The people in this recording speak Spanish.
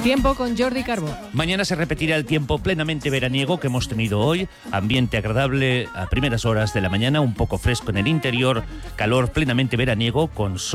Tiempo con Jordi Carbó. Mañana se repetirá el tiempo plenamente veraniego que hemos tenido hoy. Ambiente agradable a primeras horas de la mañana, un poco fresco en el interior, calor plenamente veraniego con sol.